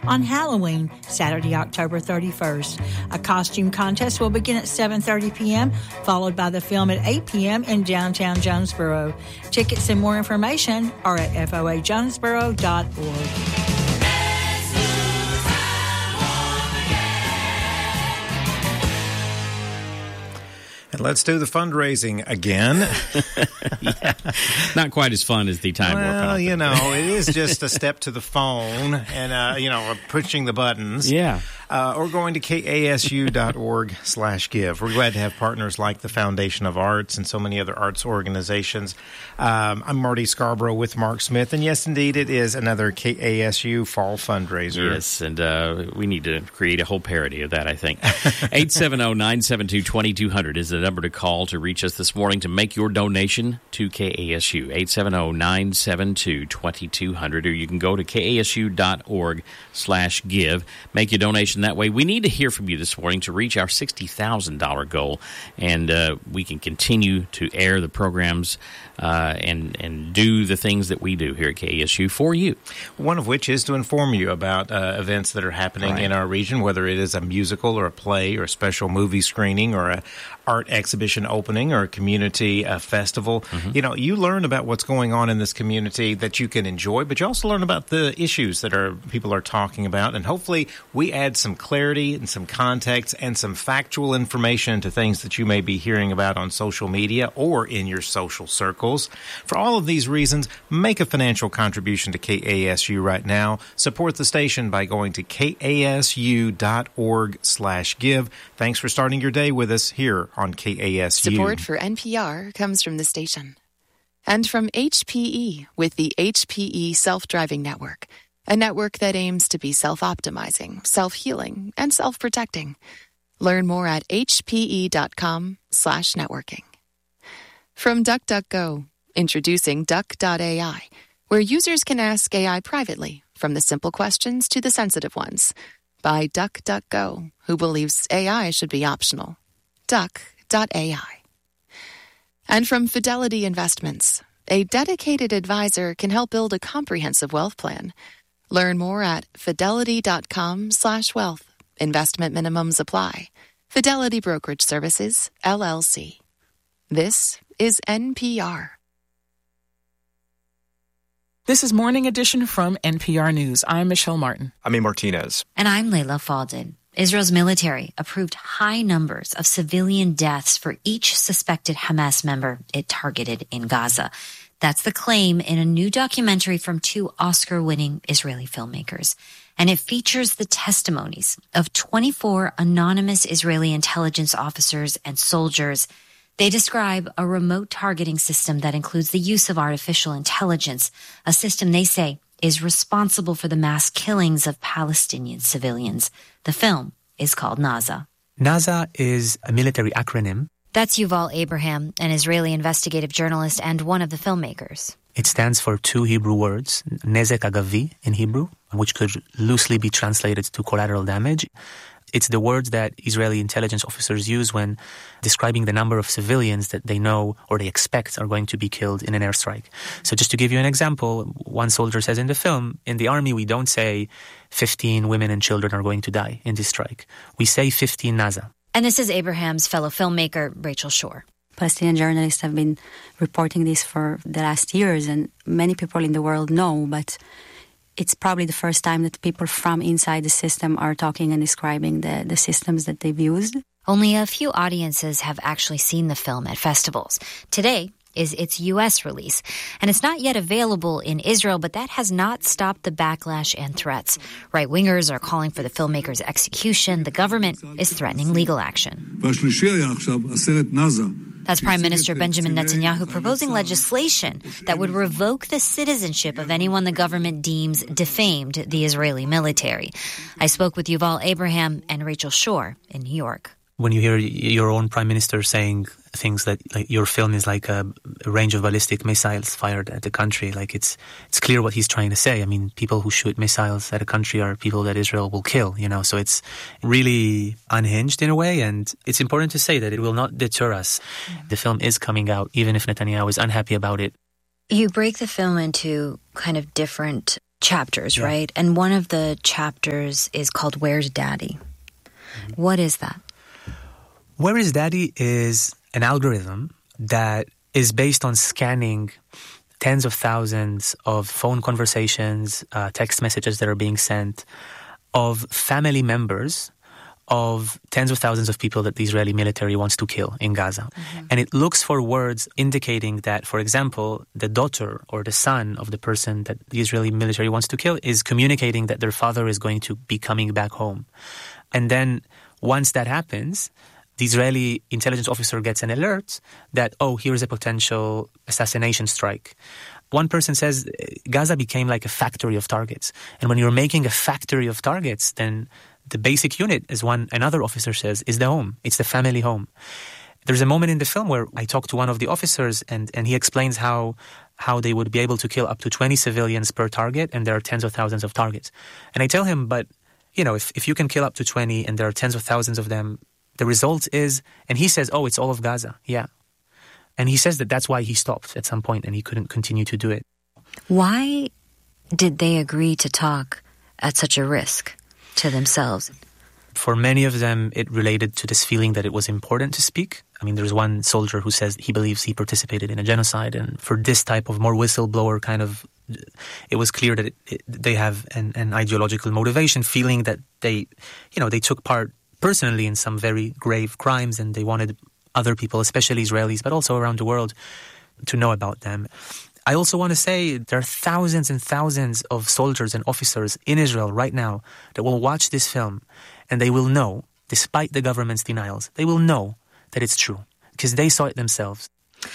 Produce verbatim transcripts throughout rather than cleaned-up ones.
on Halloween, Saturday, October thirty-first. A costume contest will begin at seven thirty p.m., followed by the film at eight p.m. in downtown Jonesboro. Tickets and more information are at f o a jonesboro dot org. And let's do the fundraising again. Yeah. Not quite as fun as the Time Warp. Well, you know, it is just a step to the phone and, uh, you know, pushing the buttons. Yeah. Uh, or going to k a s u dot org slash give. We're glad to have partners like the Foundation of Arts and so many other arts organizations. Um, I'm Marty Scarborough with Mark Smith. And yes, indeed, it is another K A S U fall fundraiser. Yes, and uh, we need to create a whole parody of that, I think. eight seven zero, nine seven two, two two zero zero is the number to call to reach us this morning to make your donation to K A S U. eight seven zero, nine seven two, two two zero zero, or you can go to k a s u dot org slash give. Make your donation that way. We need to hear from you this morning to reach our sixty thousand dollars goal, and uh, we can continue to air the programs uh, and, and do the things that we do here at K A S U for you. One of which is to inform you about uh, events that are happening right. in our region, whether it is a musical or a play or a special movie screening or a art exhibition opening or a community uh, festival. Mm-hmm. You know, you learn about what's going on in this community that you can enjoy, but you also learn about the issues that are people are talking about, and hopefully we add some clarity and some context and some factual information to things that you may be hearing about on social media or in your social circles. For all of these reasons, make a financial contribution to K A S U right now. Support the station by going to k a s u dot org slash give. Thanks for starting your day with us here on K A S U. Support for N P R comes from the station. And from H P E with the H P E Self-Driving Network, a network that aims to be self-optimizing, self-healing, and self-protecting. Learn more at hpe.com slash networking. From DuckDuckGo, introducing Duck dot A I, where users can ask A I privately, from the simple questions to the sensitive ones, by DuckDuckGo, who believes A I should be optional. Duck dot A I. And from Fidelity Investments, a dedicated advisor can help build a comprehensive wealth plan. Learn more at fidelity.com slash wealth. Investment minimums apply. Fidelity Brokerage Services, L L C. This is N P R. This is Morning Edition from N P R News. I'm Michelle Martin. I'm A. Martinez. And I'm Layla Faldin. Israel's military approved high numbers of civilian deaths for each suspected Hamas member it targeted in Gaza. That's the claim in a new documentary from two Oscar-winning Israeli filmmakers. And it features the testimonies of twenty-four anonymous Israeli intelligence officers and soldiers. They describe a remote targeting system that includes the use of artificial intelligence, a system they say is responsible for the mass killings of Palestinian civilians. The film is called NASA. NASA is a military acronym. That's Yuval Abraham, an Israeli investigative journalist and one of the filmmakers. It stands for two Hebrew words, nezek agavi in Hebrew, which could loosely be translated to collateral damage. It's the words that Israeli intelligence officers use when describing the number of civilians that they know or they expect are going to be killed in an airstrike. So just to give you an example, one soldier says in the film, in the army we don't say fifteen women and children are going to die in this strike. We say fifteen NASA. And this is Abraham's fellow filmmaker, Rachel Shore. Palestinian journalists have been reporting this for the last years, and many people in the world know, but it's probably the first time that people from inside the system are talking and describing the, the systems that they've used. Only a few audiences have actually seen the film at festivals. Today is its U S release, and it's not yet available in Israel, but that has not stopped the backlash and threats. Right-wingers are calling for the filmmaker's execution. The government is threatening legal action. That's Prime Minister Benjamin Netanyahu proposing legislation that would revoke the citizenship of anyone the government deems defamed the Israeli military. I spoke with Yuval Abraham and Rachel Shore in New York. When you hear your own prime minister saying things that like, your film is like a, a range of ballistic missiles fired at the country, like it's it's clear what he's trying to say. I mean, people who shoot missiles at a country are people that Israel will kill, you know, so it's really unhinged in a way, and it's important to say that it will not deter us. Mm-hmm. The film is coming out, even if Netanyahu is unhappy about it. You break the film into kind of different chapters, Yeah. right? And one of the chapters is called Where's Daddy? Mm-hmm. What is that? Where is Daddy is an algorithm that is based on scanning tens of thousands of phone conversations, uh, text messages that are being sent, of family members of tens of thousands of people that the Israeli military wants to kill in Gaza. Mm-hmm. And it looks for words indicating that, for example, the daughter or the son of the person that the Israeli military wants to kill is communicating that their father is going to be coming back home. And then once that happens, the Israeli intelligence officer gets an alert that, oh, here's a potential assassination strike. One person says Gaza became like a factory of targets. And when you're making a factory of targets, then the basic unit, as one another officer says, is the home. It's the family home. There's a moment in the film where I talk to one of the officers and, and he explains how how they would be able to kill up to twenty civilians per target, and there are tens of thousands of targets. And I tell him, but, you know, if, if you can kill up to twenty and there are tens of thousands of them, the result is, and he says, oh, it's all of Gaza. Yeah. And he says that that's why he stopped at some point and he couldn't continue to do it. Why did they agree to talk at such a risk to themselves? For many of them, it related to this feeling that it was important to speak. I mean, there's one soldier who says he believes he participated in a genocide. And for this type of more whistleblower kind of, it was clear that it, it, they have an, an ideological motivation, feeling that they, you know, they took part personally in some very grave crimes and they wanted other people, especially Israelis, but also around the world, to know about them. I also want to say there are thousands and thousands of soldiers and officers in Israel right now that will watch this film and they will know, despite the government's denials, they will know that it's true because they saw it themselves.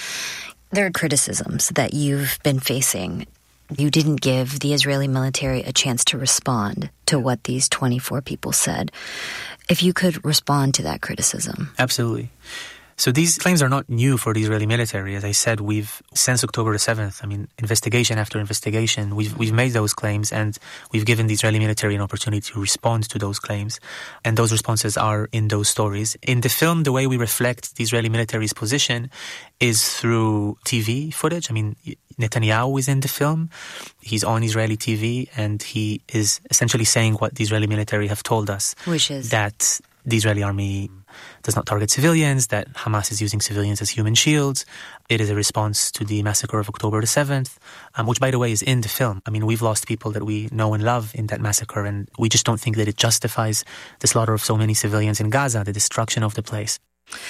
There are criticisms that you've been facing. You didn't give the Israeli military a chance to respond to what these twenty-four people said. If you could respond to that criticism. Absolutely. So these claims are not new for the Israeli military. As I said, we've, since October the seventh, I mean, investigation after investigation, we've we've made those claims and we've given the Israeli military an opportunity to respond to those claims. And those responses are in those stories. In the film, the way we reflect the Israeli military's position is through T V footage. I mean, Netanyahu is in the film. He's on Israeli T V and he is essentially saying what the Israeli military have told us. Which is? That the Israeli army does not target civilians, that Hamas is using civilians as human shields. It is a response to the massacre of October the seventh, um, which, by the way, is in the film. I mean, we've lost people that we know and love in that massacre, and we just don't think that it justifies the slaughter of so many civilians in Gaza, the destruction of the place.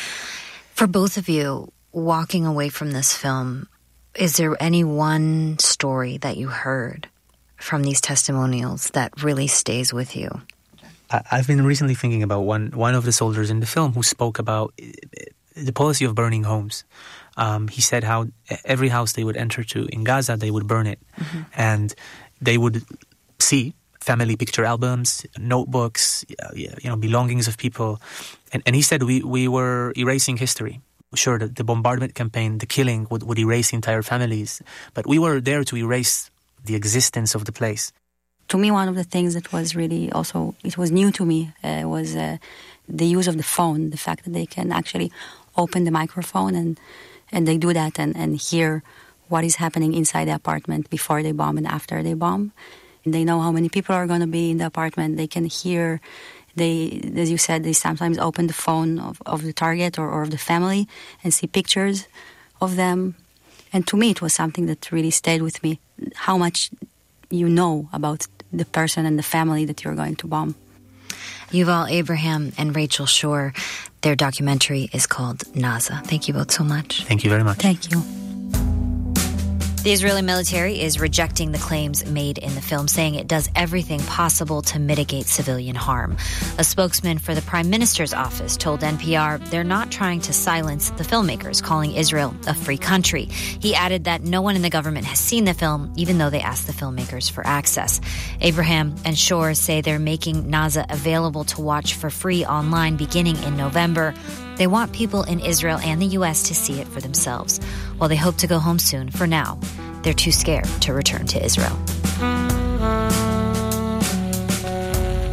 For both of you, walking away from this film, is there any one story that you heard from these testimonials that really stays with you? I've been recently thinking about one one of the soldiers in the film who spoke about the policy of burning homes. Um, he said how every house they would enter to in Gaza, they would burn it. Mm-hmm. And they would see family picture albums, notebooks, you know, belongings of people. And, and he said we, we were erasing history. Sure, the, the bombardment campaign, the killing would, would erase entire families. But we were there to erase the existence of the place. To me, one of the things that was really also, it was new to me, uh, was uh, the use of the phone, the fact that they can actually open the microphone and and they do that and, and hear what is happening inside the apartment before they bomb and after they bomb. And they know how many people are going to be in the apartment. They can hear, they, as you said, they sometimes open the phone of, of the target or, or of the family and see pictures of them. And to me, it was something that really stayed with me, how much you know about the person and the family that you're going to bomb. Yuval Abraham and Rachel Shore, their documentary is called Naza. Thank you both so much. Thank you very much. Thank you. The Israeli military is rejecting the claims made in the film, saying it does everything possible to mitigate civilian harm. A spokesman for the Prime Minister's office told N P R they're not trying to silence the filmmakers, calling Israel a free country. He added that no one in the government has seen the film, even though they asked the filmmakers for access. Abraham and Shore say they're making Naza available to watch for free online beginning in November. They want people in Israel and the U S to see it for themselves. While they hope to go home soon, for now, they're too scared to return to Israel.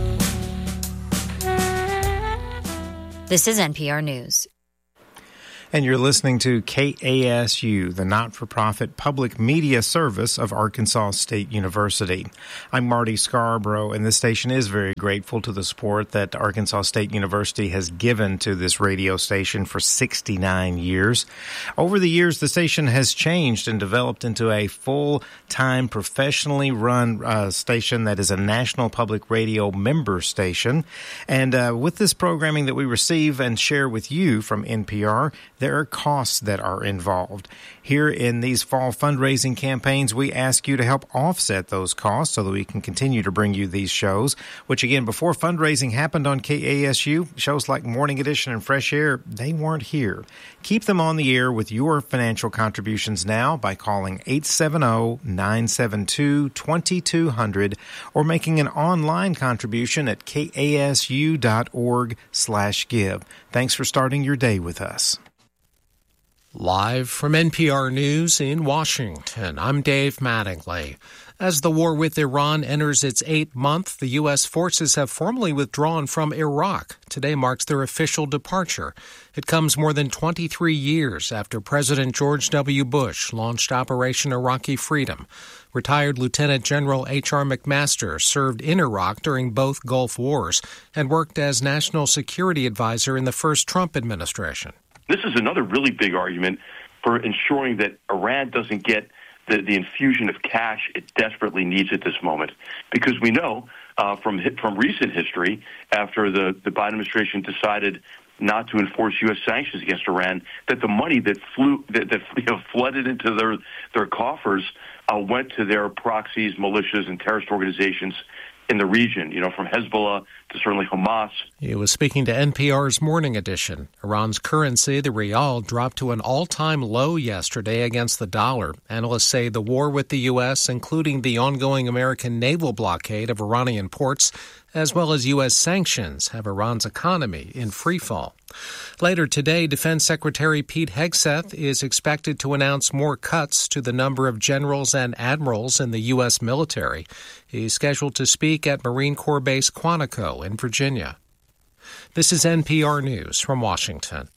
This is N P R News. And you're listening to K A S U, the not-for-profit public media service of Arkansas State University. I'm Marty Scarborough, and this station is very grateful to the support that Arkansas State University has given to this radio station for sixty-nine years. Over the years, the station has changed and developed into a full-time, professionally run uh, station that is a National Public Radio member station. And uh, with this programming that we receive and share with you from N P R, there are costs that are involved. Here in these fall fundraising campaigns, we ask you to help offset those costs so that we can continue to bring you these shows, which again, before fundraising happened on K A S U, shows like Morning Edition and Fresh Air, they weren't here. Keep them on the air with your financial contributions now by calling eight seven zero, nine seven two, two two zero zero or making an online contribution at kasu.org slash give. Thanks for starting your day with us. Live from N P R News in Washington, I'm Dave Mattingly. As the war with Iran enters its eighth month, the U S forces have formally withdrawn from Iraq. Today marks their official departure. It comes more than twenty-three years after President George W. Bush launched Operation Iraqi Freedom. Retired Lieutenant General H R McMaster served in Iraq during both Gulf Wars and worked as National Security Advisor in the first Trump administration. This is another really big argument for ensuring that Iran doesn't get the, the infusion of cash it desperately needs at this moment. Because we know uh, from from recent history, after the, the Biden administration decided not to enforce U S sanctions against Iran, that the money that flew that, that you know, flooded into their their coffers uh, went to their proxies, militias, and terrorist organizations in the region, you know, from Hezbollah to certainly Hamas. He was speaking to N P R's Morning Edition. Iran's currency, the rial, dropped to an all-time low yesterday against the dollar. Analysts say the war with the U S, including the ongoing American naval blockade of Iranian ports, as well as U S sanctions, have Iran's economy in freefall. Later today, Defense Secretary Pete Hegseth is expected to announce more cuts to the number of generals and admirals in the U S military. He's scheduled to speak at Marine Corps Base Quantico in Virginia. This is N P R News from Washington.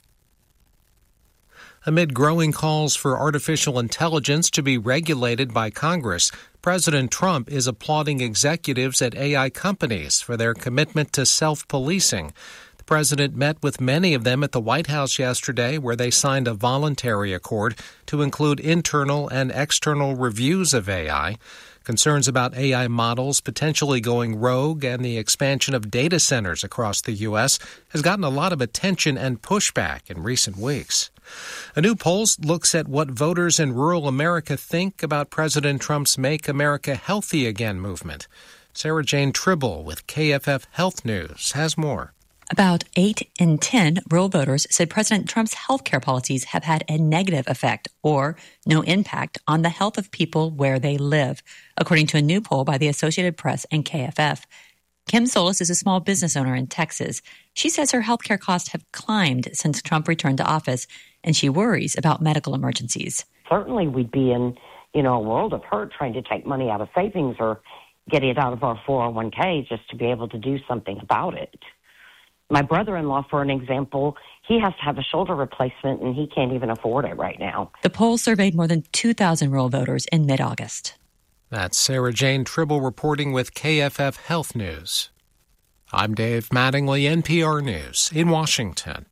Amid growing calls for artificial intelligence to be regulated by Congress, President Trump is applauding executives at A I companies for their commitment to self-policing. The president met with many of them at the White House yesterday, where they signed a voluntary accord to include internal and external reviews of A I. Concerns about A I models potentially going rogue and the expansion of data centers across the U S has gotten a lot of attention and pushback in recent weeks. A new poll looks at what voters in rural America think about President Trump's Make America Healthy Again movement. Sarah Jane Tribble with K F F Health News has more. About eight in ten rural voters said President Trump's health care policies have had a negative effect or no impact on the health of people where they live, according to a new poll by the Associated Press and K F F. Kim Solis is a small business owner in Texas. She says her health care costs have climbed since Trump returned to office, and she worries about medical emergencies. Certainly we'd be in, you know, a world of hurt trying to take money out of savings or get it out of our four oh one k just to be able to do something about it. My brother-in-law, for an example, he has to have a shoulder replacement, and he can't even afford it right now. The poll surveyed more than two thousand rural voters in mid-August. That's Sarah Jane Tribble reporting with K F F Health News. I'm Dave Mattingly, N P R News in Washington.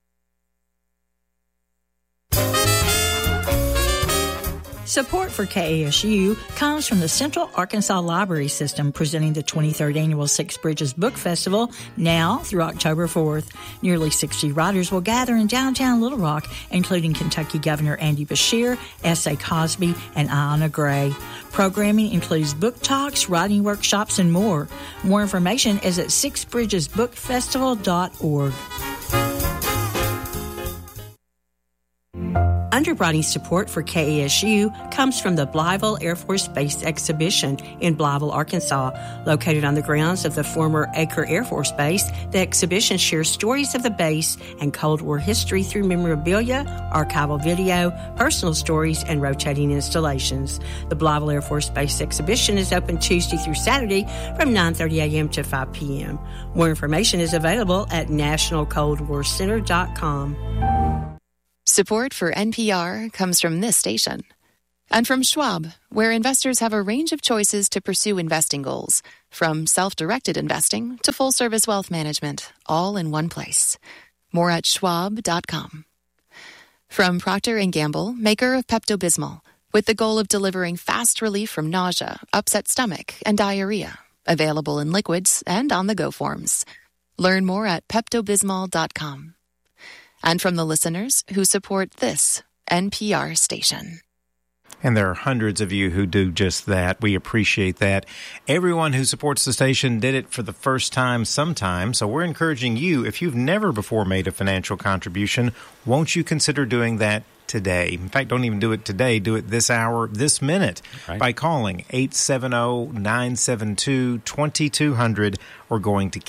Support for K A S U comes from the Central Arkansas Library System, presenting the twenty-third Annual Six Bridges Book Festival now through October fourth. Nearly sixty writers will gather in downtown Little Rock, including Kentucky Governor Andy Beshear, S A Cosby, and Ayanna Gray. Programming includes book talks, writing workshops, and more. More information is at six bridges book festival dot org. Underwriting support for K A S U comes from the Blytheville Air Force Base Exhibition in Blytheville, Arkansas. Located on the grounds of the former Acre Air Force Base, the exhibition shares stories of the base and Cold War history through memorabilia, archival video, personal stories, and rotating installations. The Blytheville Air Force Base Exhibition is open Tuesday through Saturday from nine thirty a.m. to five p.m. More information is available at national cold war center dot com. Support for N P R comes from this station. And from Schwab, where investors have a range of choices to pursue investing goals, from self-directed investing to full-service wealth management, all in one place. More at schwab dot com. From Procter and Gamble, maker of Pepto-Bismol, with the goal of delivering fast relief from nausea, upset stomach, and diarrhea. Available in liquids and on-the-go forms. Learn more at pepto bismol dot com. And from the listeners who support this N P R station. And there are hundreds of you who do just that. We appreciate that. Everyone who supports the station did it for the first time sometime. So we're encouraging you, if you've never before made a financial contribution, won't you consider doing that today? In fact, don't even do it today. Do it this hour, this minute, right, by calling eight seven zero, nine seven two, two two zero zero or going to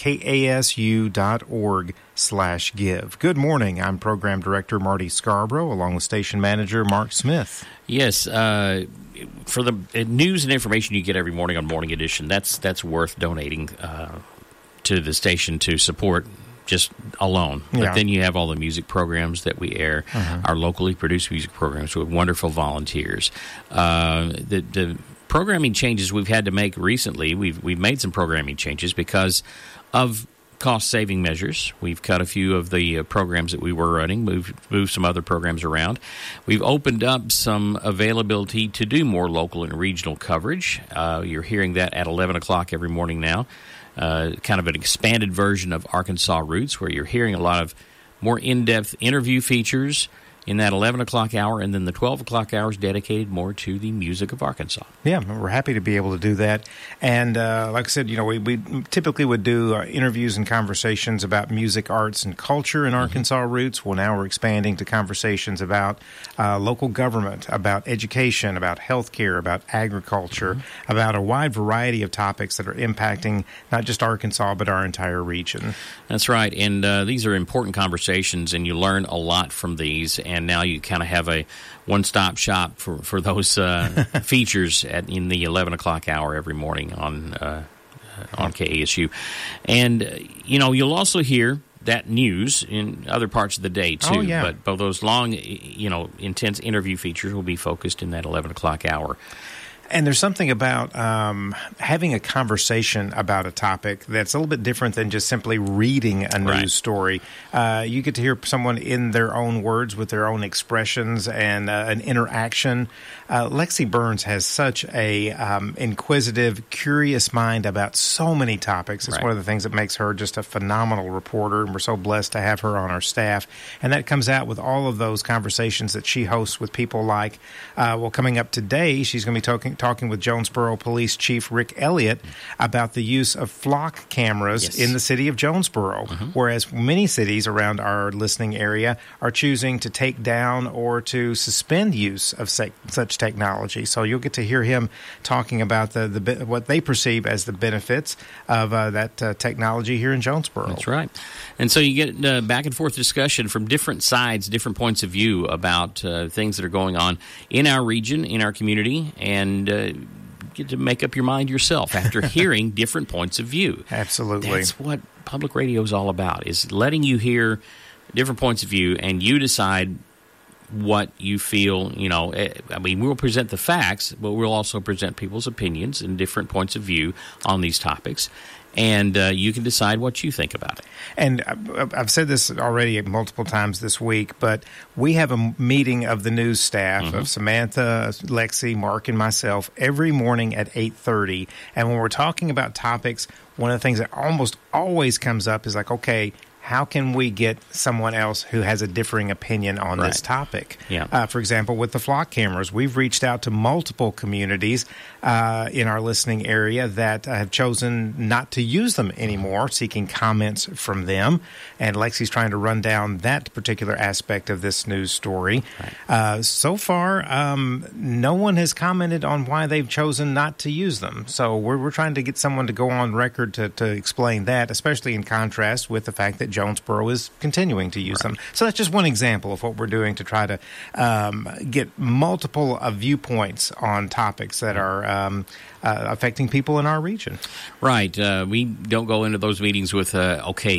kasu.org slash give. Good morning. I'm Program Director Marty Scarborough, along with Station Manager Mark Smith. Yes, uh, for the news and information you get every morning on Morning Edition, that's that's worth donating uh, to the station to support just alone. But Yeah. then you have all the music programs that we air, Uh-huh. our locally produced music programs with wonderful volunteers. Uh, the, the programming changes we've had to make recently, we've, we've made some programming changes because of cost-saving measures. We've cut a few of the uh, programs that we were running, moved, moved some other programs around. We've opened up some availability to do more local and regional coverage. Uh, you're hearing that at eleven o'clock every morning now. Uh, kind of an expanded version of Arkansas Roots, where you're hearing a lot of more in-depth interview features in that eleven o'clock hour, and then the twelve o'clock hour is dedicated more to the music of Arkansas. Yeah, we're happy to be able to do that. And uh, like I said, you know, we, we typically would do uh, interviews and conversations about music, arts, and culture in Arkansas mm-hmm. Roots. Well, now we're expanding to conversations about uh, local government, about education, about healthcare, about agriculture, mm-hmm. about a wide variety of topics that are impacting not just Arkansas, but our entire region. That's right. And uh, these are important conversations, and you learn a lot from these. And And now you kind of have a one-stop shop for, for those uh, features at, in the eleven o'clock hour every morning on uh, on K A S U. And, uh, you know, you'll also hear that news in other parts of the day, too. Oh, yeah. But, but those long, you know, intense interview features will be focused in that eleven o'clock hour. And there's something about um, having a conversation about a topic that's a little bit different than just simply reading a news Right. story. Uh, you get to hear someone in their own words with their own expressions and uh, an interaction. Uh, Lexi Burns has such a um, inquisitive, curious mind about so many topics. It's Right. one of the things that makes her just a phenomenal reporter, and we're so blessed to have her on our staff. And that comes out with all of those conversations that she hosts with people like, uh, well, coming up today, she's going to be talking talking with Jonesboro Police Chief Rick Elliott about the use of flock cameras Yes. in the city of Jonesboro, Mm-hmm. whereas many cities around our listening area are choosing to take down or to suspend use of se- such technology. So you'll get to hear him talking about the, the be- what they perceive as the benefits of uh, that uh, technology here in Jonesboro. That's right. And so you get uh, back and forth discussion from different sides, different points of view about uh, things that are going on in our region, in our community, and uh, get to make up your mind yourself after hearing different points of view. Absolutely. That's what public radio is all about, is letting you hear different points of view and you decide what you feel. You know, I mean, we'll present the facts, but we'll also present people's opinions and different points of view on these topics. And uh, you can decide what you think about it. And I've said this already multiple times this week, but we have a meeting of the news staff mm-hmm. of Samantha, Lexi, Mark, and myself every morning at eight thirty. And when we're talking about topics, one of the things that almost always comes up is like, okay, how can we get someone else who has a differing opinion on Right. this topic? Yeah. Uh, for example, with the flock cameras, we've reached out to multiple communities uh, in our listening area that uh, have chosen not to use them anymore, seeking comments from them. And Lexi's trying to run down that particular aspect of this news story. Right. Uh, so far, um, no one has commented on why they've chosen not to use them. So we're, we're trying to get someone to go on record to, to explain that, especially in contrast with the fact that Jonesboro is continuing to use Right. them. So that's just one example of what we're doing to try to um, get multiple uh, viewpoints on topics that are um, uh, affecting people in our region. Right. Uh, we don't go into those meetings with, uh, okay,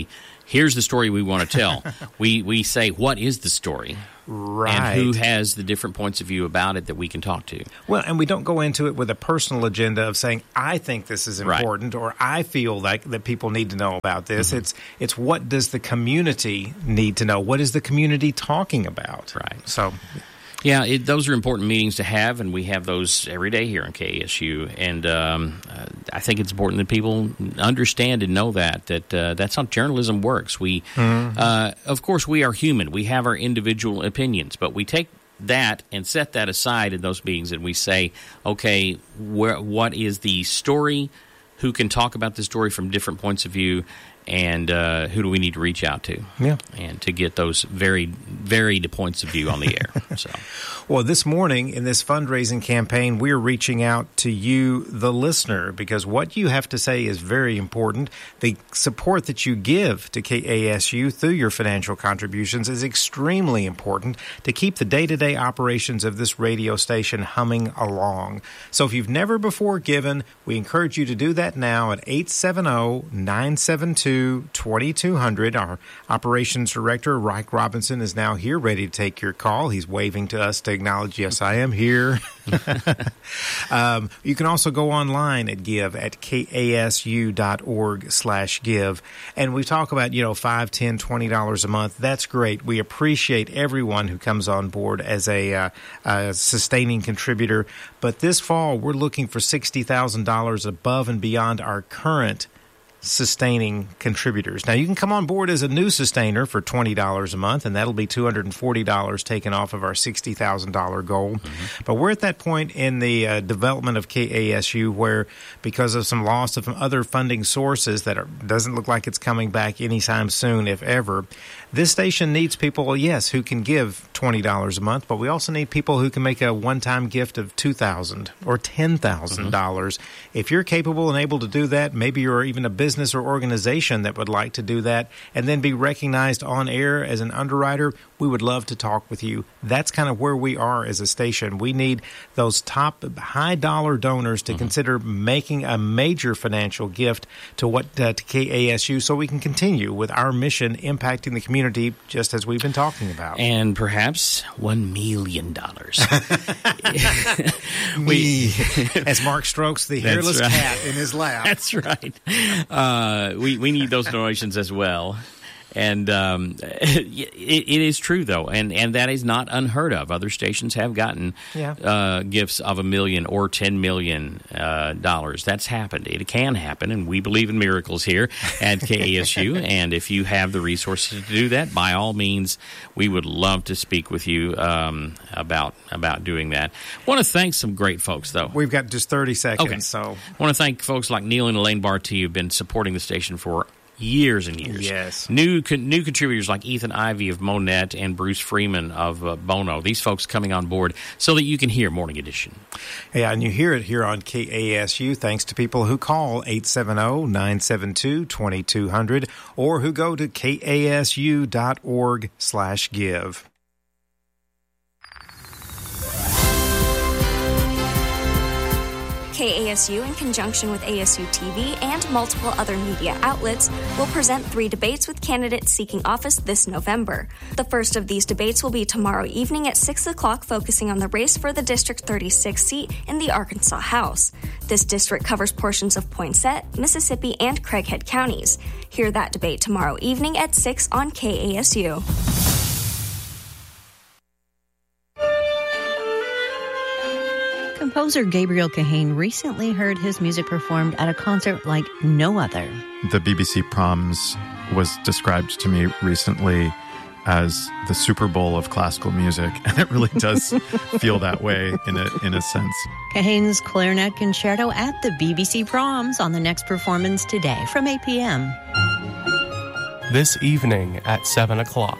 here's the story we want to tell. we we say, what is the story? Right. And who has the different points of view about it that we can talk to. Well, and we don't go into it with a personal agenda of saying, I think this is important, right, or I feel like that people need to know about this. Mm-hmm. It's it's what does the community need to know? What is the community talking about? Right. So... Yeah, it, those are important meetings to have, and we have those every day here on K A S U. And um, uh, I think it's important that people understand and know that, that uh, that's how journalism works. We, mm-hmm. uh, of course, we are human. We have our individual opinions, but we take that and set that aside in those meetings, and we say, okay, where, what is the story? Who can talk about the story from different points of view? And uh, who do we need to reach out to? Yeah. And to get those very varied points of view on the air. So, well, this morning in this fundraising campaign, we're reaching out to you, the listener, because what you have to say is very important. The support that you give to K A S U through your financial contributions is extremely important to keep the day-to-day operations of this radio station humming along. So if you've never before given, we encourage you to do that now at eight seven zero, nine seven two, twenty-two hundred. Our operations director, Reich Robinson, is now here ready to take your call. He's waving to us to acknowledge, yes, I am here. um, you can also go online at give at kasu.org slash give. And we talk about, you know, five, ten, twenty dollars a month. That's great. We appreciate everyone who comes on board as a, uh, a sustaining contributor. But this fall, we're looking for sixty thousand dollars above and beyond our current sustaining contributors. Now, you can come on board as a new sustainer for twenty dollars a month, and that'll be two hundred forty dollars taken off of our sixty thousand dollars goal. Mm-hmm. But we're at that point in the uh, development of K A S U where, because of some loss of other funding sources that are, doesn't look like it's coming back anytime soon, if ever, this station needs people, yes, who can give twenty dollars a month, but we also need people who can make a one-time gift of two thousand dollars or ten thousand dollars. Mm-hmm. If you're capable and able to do that, maybe you're even a business or organization that would like to do that and then be recognized on air as an underwriter, we would love to talk with you. That's kind of where we are as a station. We need those top high-dollar donors to mm-hmm. consider making a major financial gift to what uh, to K A S U so we can continue with our mission impacting the community just as we've been talking about. And perhaps one million dollars. we, as Mark strokes the hairless right. cat in his lap. That's right. Uh, we, we need those donations as well. And um, it, it is true, though, and, and that is not unheard of. Other stations have gotten yeah. uh, gifts of a million or ten million uh, dollars. That's happened. It can happen, and we believe in miracles here at K A S U. And if you have the resources to do that, by all means, we would love to speak with you um, about about doing that. I want to thank some great folks, though. We've got just thirty seconds. Okay. So I want to thank folks like Neil and Elaine Barty who've been supporting the station for years and years. Yes. New con- new contributors like Ethan Ivey of Monette and Bruce Freeman of uh, Bono. These folks coming on board so that you can hear Morning Edition. Yeah, and you hear it here on K A S U thanks to people who call eight seven zero, nine seven two, two two zero zero or who go to kasu.org slash give. K A S U, in conjunction with A S U T V and multiple other media outlets, will present three debates with candidates seeking office this November. The first of these debates will be tomorrow evening at six o'clock, focusing on the race for the District thirty-six seat in the Arkansas House. This district covers portions of Poinsett, Mississippi, and Craighead counties. Hear that debate tomorrow evening at six on K A S U. Composer Gabriel Kahane recently heard his music performed at a concert like no other. The B B C Proms was described to me recently as the Super Bowl of classical music, and it really does feel that way in a in a sense. Kahane's clarinet concerto at the B B C Proms on the next performance today from eight p.m. This evening at seven o'clock.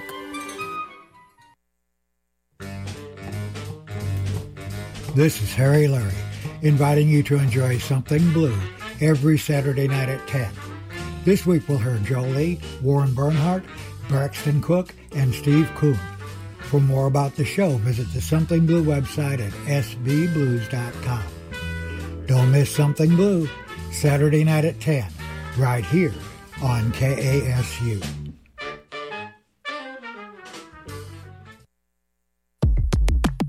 This is Harry Larry, inviting you to enjoy Something Blue every Saturday night at ten. This week we'll hear Joe Lee, Warren Bernhardt, Braxton Cook, and Steve Kuhn. For more about the show, visit the Something Blue website at s b blues dot com. Don't miss Something Blue, Saturday night at ten, right here on K A S U.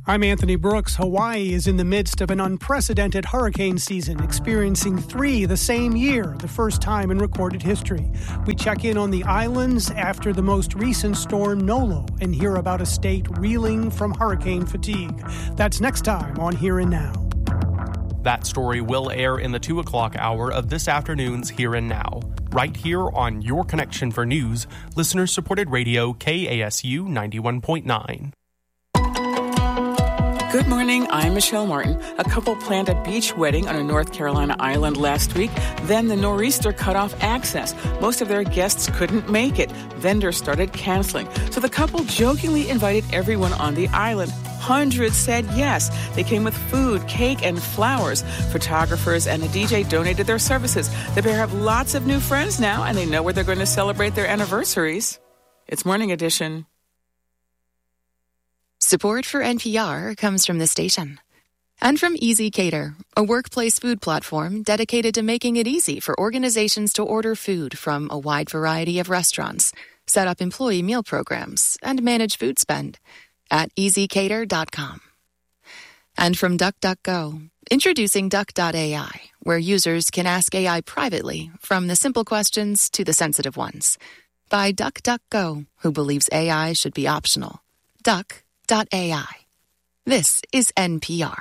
I'm Anthony Brooks. Hawaii is in the midst of an unprecedented hurricane season, experiencing three the same year, the first time in recorded history. We check in on the islands after the most recent storm Nolo and hear about a state reeling from hurricane fatigue. That's next time on Here and Now. That story will air in the two o'clock hour of this afternoon's Here and Now, right here on Your Connection for News, listener-supported radio K A S U ninety-one point nine. Good morning, I'm Michelle Martin. A couple planned a beach wedding on a North Carolina island last week. Then the nor'easter cut off access. Most of their guests couldn't make it. Vendors started canceling. So the couple jokingly invited everyone on the island. Hundreds said yes. They came with food, cake, and flowers. Photographers and a D J donated their services. The pair have lots of new friends now, and they know where they're going to celebrate their anniversaries. It's Morning Edition. Support for N P R comes from the station. And from Easy Cater, a workplace food platform dedicated to making it easy for organizations to order food from a wide variety of restaurants, set up employee meal programs, and manage food spend at easy cater dot com. And from DuckDuckGo, introducing Duck dot A I, where users can ask A I privately, from the simple questions to the sensitive ones. By DuckDuckGo, who believes A I should be optional. Duck dot A I. This is N P R.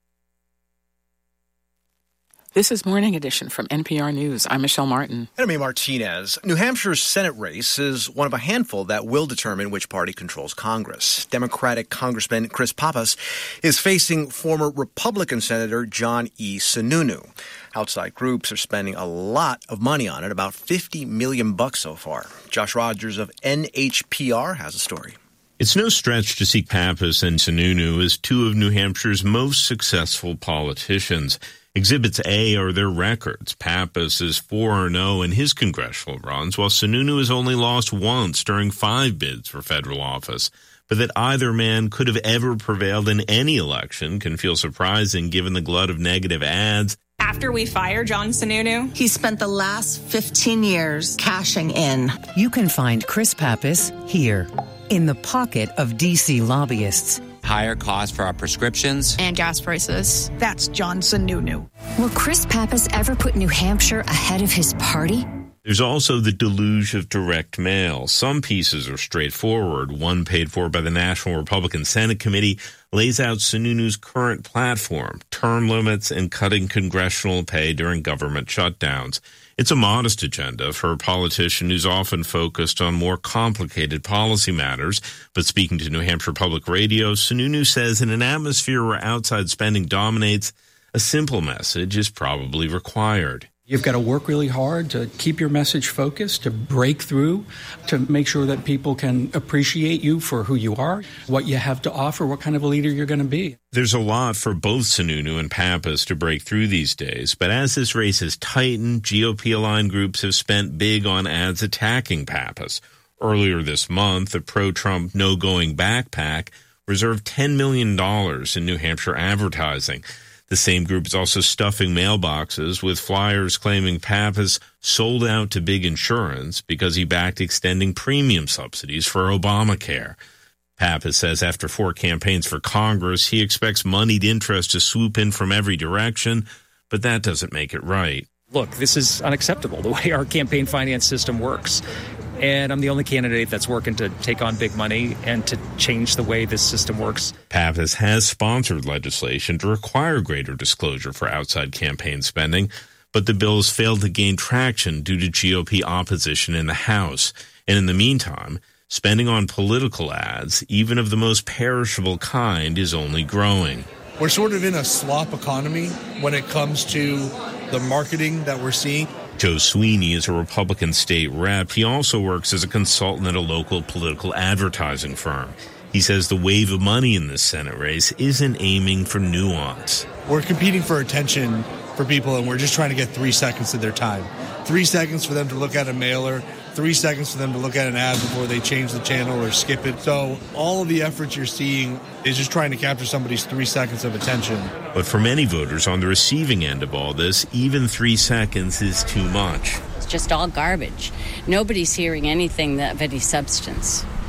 This is Morning Edition from N P R News. I'm Michelle Martin. And I'm Martinez. New Hampshire's Senate race is one of a handful that will determine which party controls Congress. Democratic Congressman Chris Pappas is facing former Republican Senator John E. Sununu. Outside groups are spending a lot of money on it, about fifty million bucks so far. Josh Rogers of N H P R has a story. It's no stretch to see Pappas and Sununu as two of New Hampshire's most successful politicians. Exhibits A are their records. Pappas is four and oh in his congressional runs, while Sununu has only lost once during five bids for federal office. But that either man could have ever prevailed in any election can feel surprising given the glut of negative ads. After we fired John Sununu, he spent the last fifteen years cashing in. You can find Chris Pappas here, in the pocket of D C lobbyists. Higher costs for our prescriptions. And gas prices. That's John Sununu. Will Chris Pappas ever put New Hampshire ahead of his party? There's also the deluge of direct mail. Some pieces are straightforward. One paid for by the National Republican Senate Committee lays out Sununu's current platform, term limits and cutting congressional pay during government shutdowns. It's a modest agenda for a politician who's often focused on more complicated policy matters. But speaking to New Hampshire Public Radio, Sununu says in an atmosphere where outside spending dominates, a simple message is probably required. You've got to work really hard to keep your message focused, to break through, to make sure that people can appreciate you for who you are, what you have to offer, what kind of a leader you're going to be. There's a lot for both Sununu and Pappas to break through these days, but as this race has tightened, G O P-aligned groups have spent big on ads attacking Pappas. Earlier this month, the pro-Trump No Going Back PAC reserved ten million dollars in New Hampshire advertising. The same group is also stuffing mailboxes with flyers claiming Pappas sold out to big insurance because he backed extending premium subsidies for Obamacare. Pappas says after four campaigns for Congress, he expects moneyed interest to swoop in from every direction, but that doesn't make it right. Look, this is unacceptable, the way our campaign finance system works. And I'm the only candidate that's working to take on big money and to change the way this system works. Pappas has sponsored legislation to require greater disclosure for outside campaign spending, but the bill has failed to gain traction due to G O P opposition in the House. And in the meantime, spending on political ads, even of the most perishable kind, is only growing. We're sort of in a slop economy when it comes to the marketing that we're seeing. Joe Sweeney is a Republican state rep. He also works as a consultant at a local political advertising firm. He says the wave of money in this Senate race isn't aiming for nuance. We're competing for attention for people, and we're just trying to get three seconds of their time. Three seconds for them to look at a mailer, three seconds for them to look at an ad before they change the channel or skip it. So all of the efforts you're seeing is just trying to capture somebody's three seconds of attention. But for many voters on the receiving end of all this, even three seconds is too much. It's just all garbage. Nobody's hearing anything of any substance.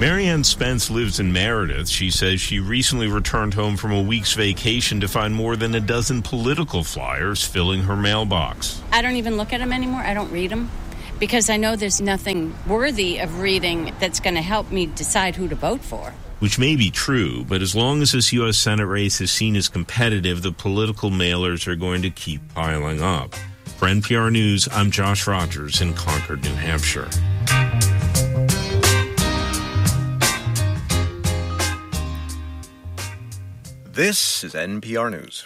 Marianne Spence lives in Meredith. She says she recently returned home from a week's vacation to find more than a dozen political flyers filling her mailbox. I don't even look at them anymore. I don't read them because I know there's nothing worthy of reading that's going to help me decide who to vote for. Which may be true, but as long as this U S Senate race is seen as competitive, the political mailers are going to keep piling up. For N P R News, I'm Josh Rogers in Concord, New Hampshire. This is N P R News.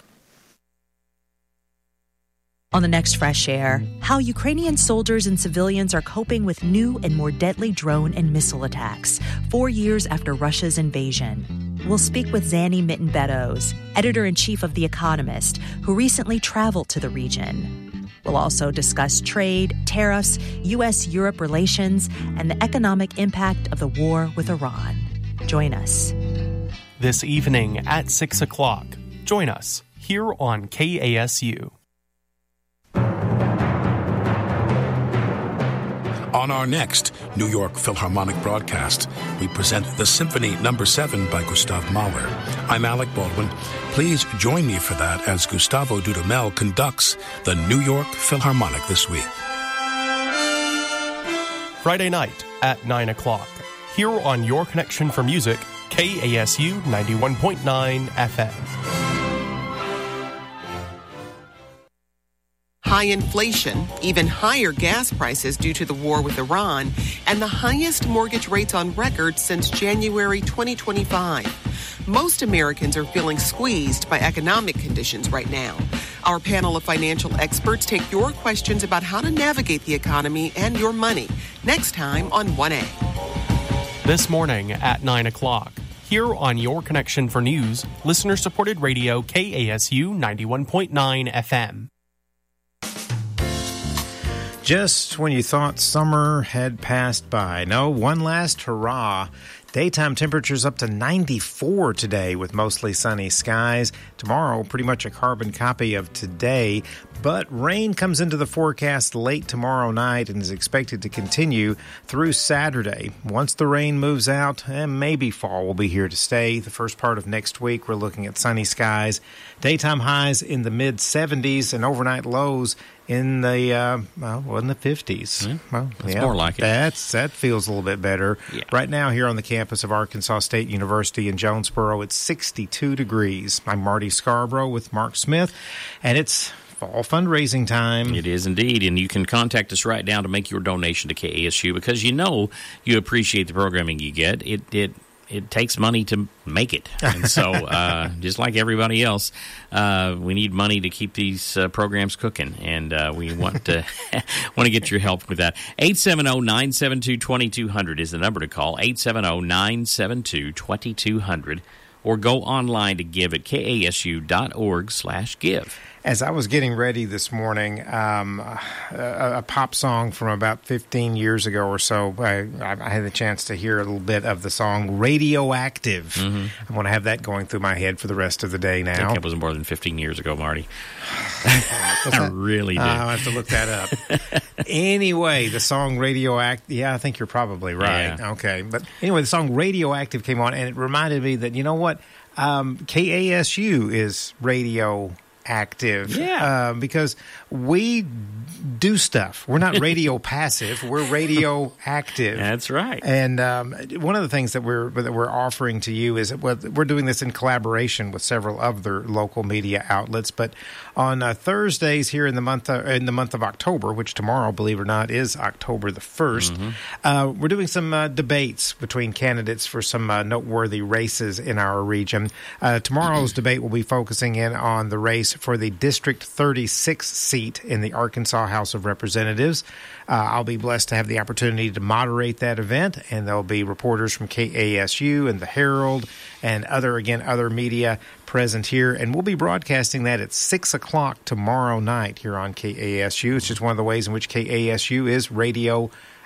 On the next Fresh Air, how Ukrainian soldiers and civilians are coping with new and more deadly drone and missile attacks, four years after Russia's invasion. We'll speak with Zanny Mitten-Beddoes, editor-in-chief of The Economist, who recently traveled to the region. We'll also discuss trade, tariffs, U S Europe relations, and the economic impact of the war with Iran. Join us. This evening at six o'clock. Join us here on K A S U. On our next New York Philharmonic broadcast, we present the Symphony Number seven by Gustav Mahler. I'm Alec Baldwin. Please join me for that as Gustavo Dudamel conducts the New York Philharmonic this week. Friday night at nine o'clock. Here on Your Connection for Music, K A S U ninety-one point nine F M. High inflation, even higher gas prices due to the war with Iran, and the highest mortgage rates on record since January twenty twenty-five. Most Americans are feeling squeezed by economic conditions right now. Our panel of financial experts take your questions about how to navigate the economy and your money next time on one A. This morning at nine o'clock. Here on Your Connection for News, listener-supported radio K A S U ninety-one point nine F M. Just when you thought summer had passed by. No, one last hurrah. Daytime temperatures up to ninety-four today with mostly sunny skies. Tomorrow, pretty much a carbon copy of today. But rain comes into the forecast late tomorrow night and is expected to continue through Saturday. Once the rain moves out, eh, maybe fall will be here to stay. The first part of next week, we're looking at sunny skies. Daytime highs in the mid seventies and overnight lows in the uh, well, in the fifties. Yeah, well, that's yeah, more like it. That's that feels a little bit better. Yeah. Right now, here on the campus of Arkansas State University in Jonesboro, it's sixty-two degrees. I'm Marty Scarborough with Mark Smith, and it's fall fundraising time. It is indeed, and you can contact us right now to make your donation to K A S U because you know you appreciate the programming you get. It it it takes money to make it, and so uh, just like everybody else, uh, we need money to keep these uh, programs cooking, and uh, we want to want to get your help with that. eight seven zero, nine seven two, two two zero zero is the number to call. eight seven zero, nine seven two, two two zero zero, or go online to give at K A S U dot org slash give. As I was getting ready this morning, um, a, a pop song from about fifteen years ago or so, I, I had the chance to hear a little bit of the song Radioactive. Mm-hmm. I'm going to have that going through my head for the rest of the day now. I think it was more than fifteen years ago, Marty. I really did. Uh, I'll have to look that up. Anyway, the song Radioactive, yeah, I think you're probably right. Yeah. Okay. But anyway, the song Radioactive came on, and it reminded me that, you know what, um, K A S U is radio active. Yeah. Uh, because we do stuff. We're not radio passive. We're radio active. That's right. And um, one of the things that we're that we're offering to you is that we're doing this in collaboration with several other local media outlets. But on uh, Thursdays here in the month of, in the month of October, which tomorrow, believe it or not, is October the first, mm-hmm. uh, we're doing some uh, debates between candidates for some uh, noteworthy races in our region. Uh, tomorrow's debate will be focusing in on the race for the District thirty-six seat in the Arkansas House of Representatives. Uh, I'll be blessed to have the opportunity to moderate that event, and there'll be reporters from K A S U and the Herald and other, again, other media present here. And we'll be broadcasting that at six o'clock tomorrow night here on K A S U. It's just one of the ways in which K A S U is radio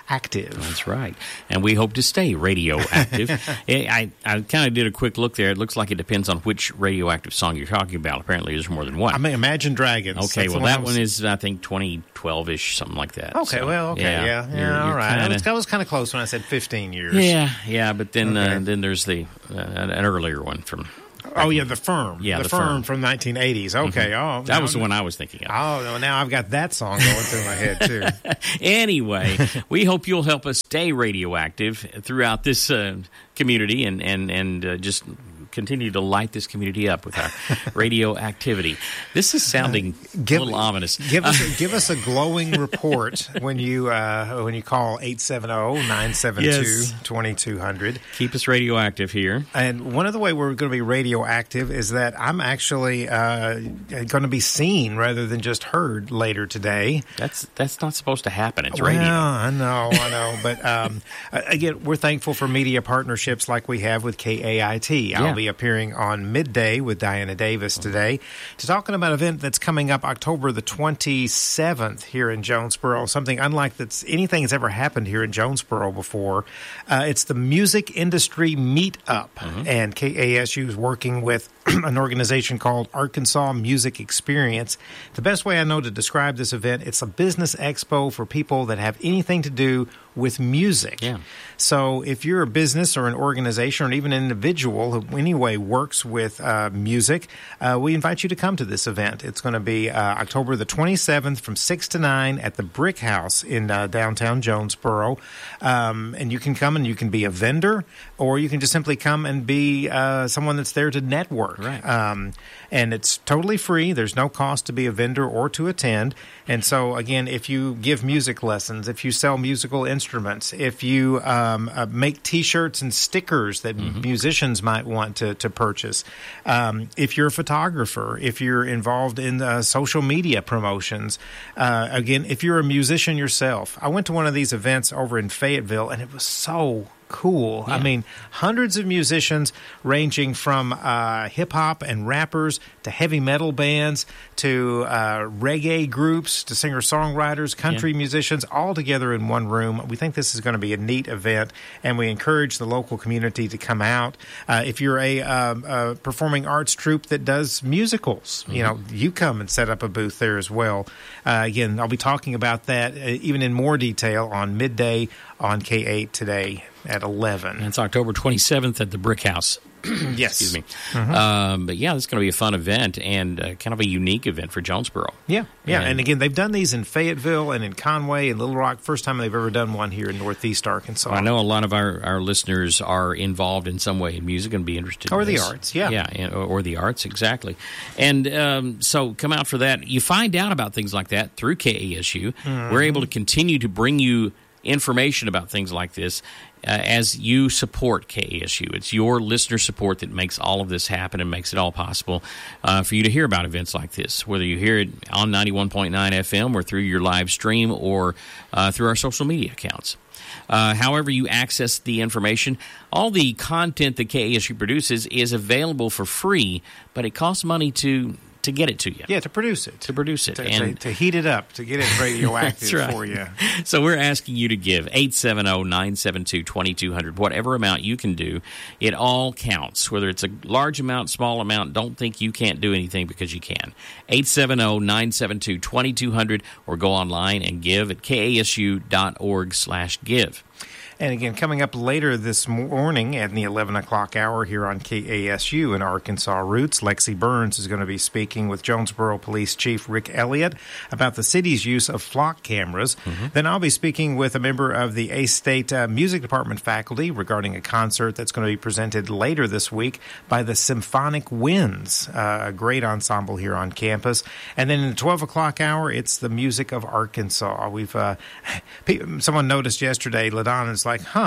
active. That's right. And we hope to stay radioactive. I, I kind of did a quick look there. It looks like it depends on which radioactive song you're talking about. Apparently, there's more than one. I mean, Imagine Dragons. Okay, That's well, one that I was... one is, I think, twenty twelve-ish, something like that. Okay, so, well, okay, yeah. yeah, you're, yeah you're all right. Kinda... I was, I was kind of close when I said fifteen years. Yeah, yeah, but then okay. uh, then there's the uh, an earlier one from... Oh, yeah, The Firm. Yeah, The, the Firm, Firm from nineteen eighties. Okay, mm-hmm. oh. That was the one I was thinking of. Oh, no, now I've got that song going through my head, too. Anyway, we hope you'll help us stay radioactive throughout this uh, community and, and, and uh, just continue to light this community up with our radioactivity. This is sounding uh, give, a little ominous. Give us, a, give us a glowing report when you uh, when you call eight seven zero, nine seven two, two two zero zero. Keep us radioactive here. And one of the way we're going to be radioactive is that I'm actually uh, going to be seen rather than just heard later today. That's that's not supposed to happen. It's well, radio. I know, I know. But um, again, we're thankful for media partnerships like we have with K A I T. Yeah. I'll be appearing on Midday with Diana Davis today to talking about an event that's coming up October the twenty-seventh here in Jonesboro, something unlike that's anything that's ever happened here in Jonesboro before. Uh, it's the Music Industry Meetup, mm-hmm. and K A S U is working with an organization called Arkansas Music Experience. The best way I know to describe this event, it's a business expo for people that have anything to do with music. Yeah. So if you're a business or an organization or even an individual who anyway works with uh, music, uh, we invite you to come to this event. It's going to be uh, October the twenty-seventh from six to nine at the Brick House in uh, downtown Jonesboro. Um, and you can come and you can be a vendor, or you can just simply come and be uh, someone that's there to network. Right. Um, and it's totally free. There's no cost to be a vendor or to attend. And so, again, if you give music lessons, if you sell musical instruments, if you um, uh, make T-shirts and stickers that mm-hmm. musicians might want to, to purchase, um, if you're a photographer, if you're involved in uh, social media promotions, uh, again, if you're a musician yourself. I went to one of these events over in Fayetteville, and it was so cool. Yeah. I mean, hundreds of musicians ranging from uh, hip-hop and rappers to heavy metal bands to uh, reggae groups to singer-songwriters, country yeah. musicians, all together in one room. We think this is going to be a neat event, and we encourage the local community to come out. Uh, if you're a, um, a performing arts troupe that does musicals, mm-hmm. you know, you come and set up a booth there as well. Uh, again, I'll be talking about that uh, even in more detail on Midday on K eight today at eleven. And it's October twenty-seventh at the Brick House. Yes. Excuse me. Mm-hmm. Um, but yeah, it's going to be a fun event and uh, kind of a unique event for Jonesboro. Yeah, yeah. And, and again, they've done these in Fayetteville and in Conway and Little Rock. First time they've ever done one here in Northeast Arkansas. I know a lot of our, our listeners are involved in some way in music and be interested or in the this. arts, yeah. Yeah, or, or the arts, exactly. And um, so come out for that. You find out about things like that through K A S U. Mm-hmm. We're able to continue to bring you information about things like this uh, as you support K A S U. It's your listener support that makes all of this happen and makes it all possible uh, for you to hear about events like this, whether you hear it on ninety-one point nine F M or through your live stream or uh, through our social media accounts. Uh, however you access the information, all the content that K A S U produces is available for free, but it costs money to to get it to you. Yeah, to produce it. To produce it. To, and to, to heat it up, to get it radioactive right. for you. So we're asking you to give eight seven zero, nine seven two, two two zero zero. Whatever amount you can do, it all counts. Whether it's a large amount, small amount, don't think you can't do anything because you can. eight seven zero, nine seven two, two two zero zero or go online and give at K A S U dot org slash give. And again, coming up later this morning at the eleven o'clock hour here on K A S U in Arkansas Roots, Lexi Burns is going to be speaking with Jonesboro Police Chief Rick Elliott about the city's use of flock cameras. Mm-hmm. Then I'll be speaking with a member of the A-State uh, Music Department faculty regarding a concert that's going to be presented later this week by the Symphonic Winds, uh, a great ensemble here on campus. And then in the twelve o'clock hour, it's the music of Arkansas. We've uh, someone noticed yesterday, LaDonna's like, huh,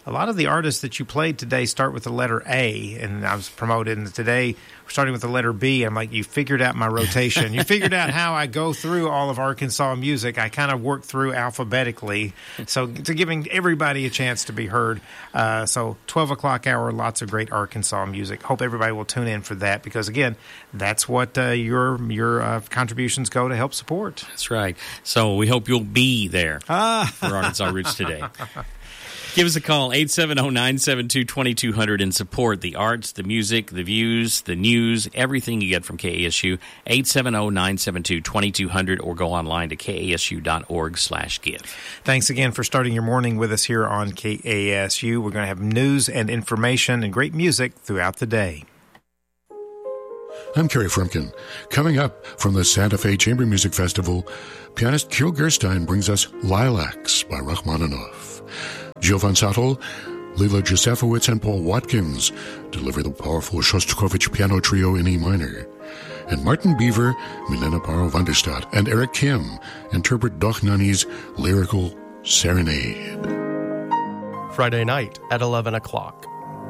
a lot of the artists that you played today start with the letter A, and I was promoted, and today we're starting with the letter B. I'm like, you figured out my rotation. You figured out how I go through all of Arkansas music. I kind of work through alphabetically, so to giving everybody a chance to be heard. Uh, so twelve o'clock hour, lots of great Arkansas music. Hope everybody will tune in for that, because, again, that's what uh, your your uh, contributions go to help support. That's right. So we hope you'll be there ah. for Arkansas Roots today. Give us a call, eight seven zero, nine seven two, two two zero zero, and support the arts, the music, the views, the news, everything you get from K A S U, eight seven zero, nine seven two, two two zero zero, or go online to kasu.org slash give. Thanks again for starting your morning with us here on K A S U. We're going to have news and information and great music throughout the day. I'm Kerry Frumkin. Coming up from the Santa Fe Chamber Music Festival, pianist Kirill Gerstein brings us Lilacs by Rachmaninoff. Gil Van Sattel, Lila Josefowitz, and Paul Watkins deliver the powerful Shostakovich piano trio in E minor. And Martin Beaver, Milena Paro van der Stadt, and Eric Kim interpret Dochnani's lyrical serenade. Friday night at eleven o'clock.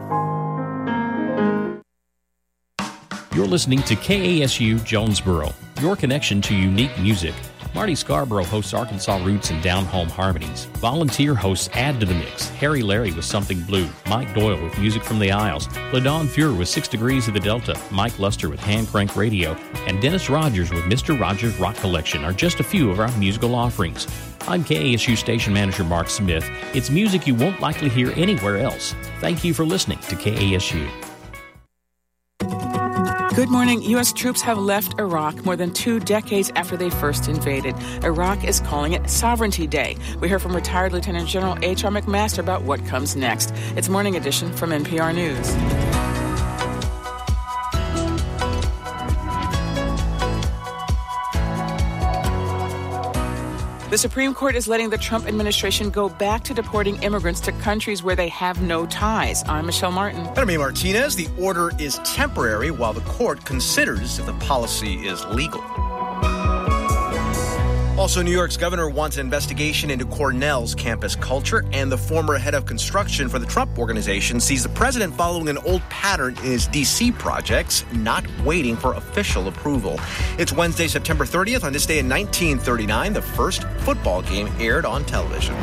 You're listening to K A S U Jonesboro, your connection to unique music. Marty Scarborough hosts Arkansas Roots and Down Home Harmonies. Volunteer hosts add to the mix. Harry Larry with Something Blue. Mike Doyle with Music from the Isles. LaDawn Fuhr with Six Degrees of the Delta. Mike Luster with Hand Crank Radio. And Dennis Rogers with Mister Rogers Rock Collection are just a few of our musical offerings. I'm K A S U Station Manager Mark Smith. It's music you won't likely hear anywhere else. Thank you for listening to K A S U. Good morning. U S troops have left Iraq more than two decades after they first invaded. Iraq is calling it Sovereignty Day. We hear from retired Lieutenant General H R. McMaster about what comes next. It's Morning Edition from N P R News. The Supreme Court is letting the Trump administration go back to deporting immigrants to countries where they have no ties. I'm Michelle Martin. And I'm Amy Martinez. The order is temporary while the court considers if the policy is legal. Also, New York's governor wants an investigation into Cornell's campus culture, and the former head of construction for the Trump Organization sees the president following an old pattern in his D C projects, not waiting for official approval. It's Wednesday, September thirtieth. On this day in nineteen thirty-nine, the first football game aired on television.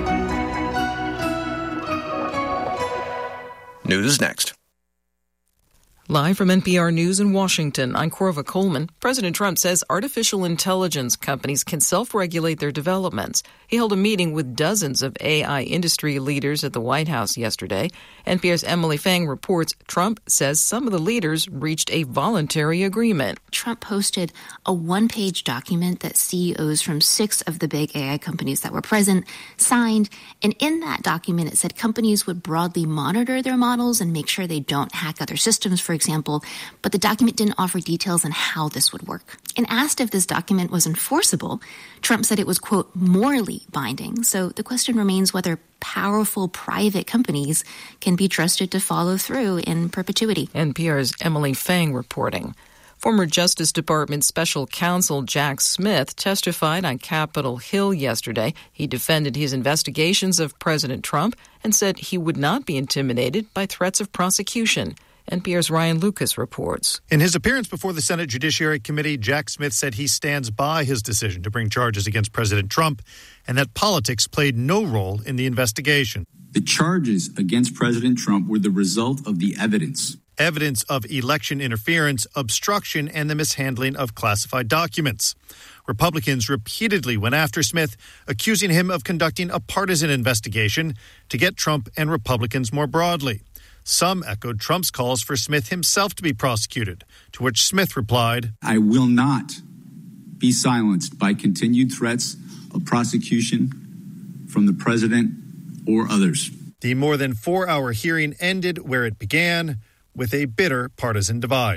News next. Live from N P R News in Washington, I'm Corva Coleman. President Trump says artificial intelligence companies can self-regulate their developments. He held a meeting with dozens of A I industry leaders at the White House yesterday. N P R's Emily Fang reports Trump says some of the leaders reached a voluntary agreement. Trump posted a one-page document that C E Os from six of the big A I companies that were present signed. And in that document, it said companies would broadly monitor their models and make sure they don't hack other systems, for example, but the document didn't offer details on how this would work. And asked if this document was enforceable, Trump said it was, quote, morally binding. So the question remains whether powerful private companies can be trusted to follow through in perpetuity. N P R's Emily Fang reporting. Former Justice Department Special Counsel Jack Smith testified on Capitol Hill yesterday. He defended his investigations of President Trump and said he would not be intimidated by threats of prosecution. N P R's Ryan Lucas reports. In his appearance before the Senate Judiciary Committee, Jack Smith said he stands by his decision to bring charges against President Trump and that politics played no role in the investigation. The charges against President Trump were the result of the evidence. Evidence of election interference, obstruction, and the mishandling of classified documents. Republicans repeatedly went after Smith, accusing him of conducting a partisan investigation to get Trump and Republicans more broadly. Some echoed Trump's calls for Smith himself to be prosecuted, to which Smith replied, I will not be silenced by continued threats of prosecution from the president or others. The more than four-hour hearing ended where it began, with a bitter partisan divide.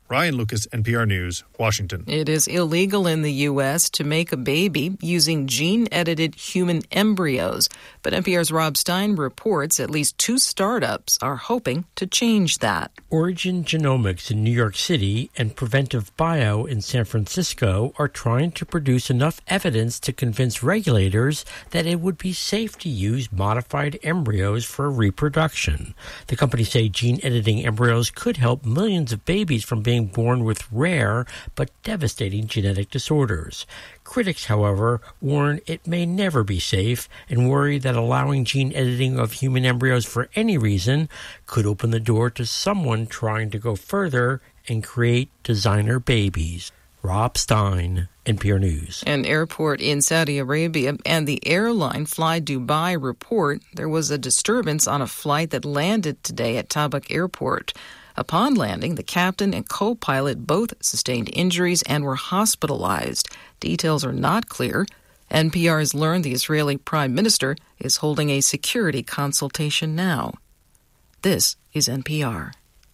Ryan Lucas, N P R News, Washington. It is illegal in the U S to make a baby using gene-edited human embryos. But N P R's Rob Stein reports at least two startups are hoping to change that. Origin Genomics in New York City and Preventive Bio in San Francisco are trying to produce enough evidence to convince regulators that it would be safe to use modified embryos for reproduction. The companies say gene-editing embryos could help millions of babies from being born with rare but devastating genetic disorders. Critics, however, warn it may never be safe and worry that allowing gene editing of human embryos for any reason could open the door to someone trying to go further and create designer babies. Rob Stein, N P R News. An airport in Saudi Arabia and the airline Fly Dubai report there was a disturbance on a flight that landed today at Tabuk Airport. Upon landing, the captain and co-pilot both sustained injuries and were hospitalized. Details are not clear. N P R has learned the Israeli Prime Minister is holding a security consultation now. This is N P R.